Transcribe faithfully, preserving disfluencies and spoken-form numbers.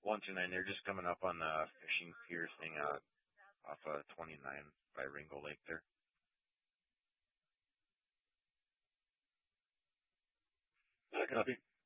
one two nine. They're just coming up on the fishing pier thing uh, off of twenty-nine by Ringo Lake there. I copy.